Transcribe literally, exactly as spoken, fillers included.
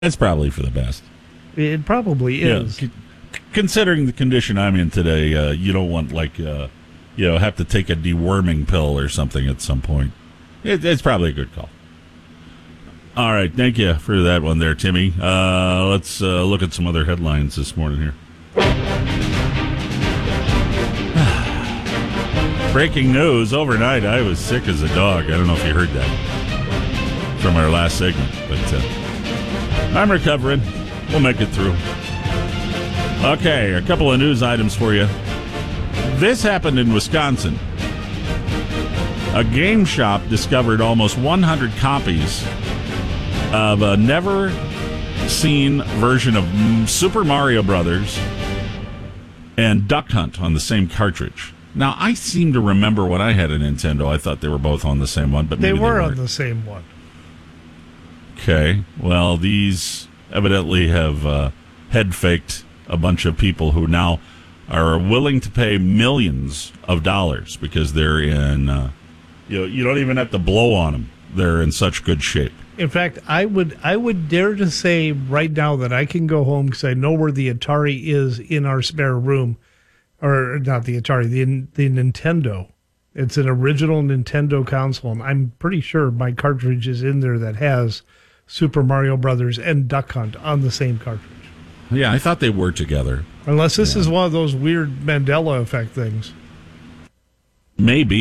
It's probably for the best. It probably is. Yeah, c- considering the condition I'm in today, uh, you don't want, like, uh, you know, have to take a deworming pill or something at some point. It, it's probably a good call. All right, thank you for that one there, Timmy. Uh, let's uh, look at some other headlines this morning here. Breaking news, overnight I was sick as a dog. I don't know if you heard that from our last segment, but uh, I'm recovering. We'll make it through. Okay, a couple of news items for you. This happened in Wisconsin. A game shop discovered almost one hundred copies of a never-seen version of Super Mario Brothers and Duck Hunt on the same cartridge. Now, I seem to remember when I had a Nintendo, I thought they were both on the same one, but maybe they were they on the same one. Okay, well, these evidently have uh, head-faked a bunch of people who now are willing to pay millions of dollars because they're in, uh, you know, you don't even have to blow on them. They're in such good shape. In fact, I would I would dare to say right now that I can go home because I know where the Atari is in our spare room. Or not the Atari, the the Nintendo. It's an original Nintendo console, and I'm pretty sure my cartridge is in there that has Super Mario Brothers and Duck Hunt on the same cartridge. Yeah, I thought they were together. Unless this yeah. is one of those weird Mandela effect things. Maybe.